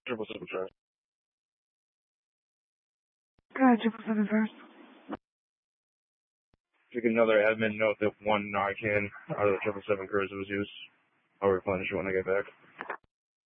777 first. Go ahead, 777 first. If you get another admin note that one Narcan out of the 777 cruise was used, I'll replenish it when I get back.